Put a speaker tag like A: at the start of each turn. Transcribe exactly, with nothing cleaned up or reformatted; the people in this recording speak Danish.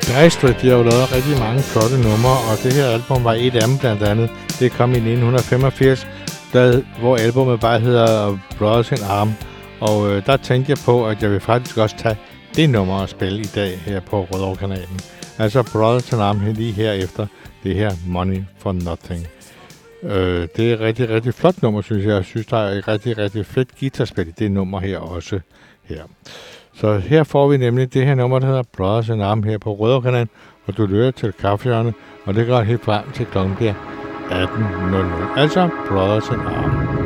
A: Dire Straits, de har jo lavet rigtig mange flotte numre, og det her album var et af dem blandt andet. Det kom i nitten femogfirs, der, hvor albumet bare hedder Brothers in Arms. Og øh, der tænkte jeg på, at jeg vil faktisk også tage det nummer og spille i dag her på Rødovre-kanalen. Altså Brothers in Arms lige her efter det her Money for Nothing. Øh, det er et rigtig, rigtig flot nummer, synes jeg. Jeg synes, der er et rigtig, rigtig fedt guitarspil i det nummer her også her. Så her får vi nemlig det her nummer, der hedder Brothers in Arms her på Rødovre-kanalen, og du lytter til Kaffehjørnet, og det går helt frem til klokken bliver atten nul nul. Altså Brothers in Arms.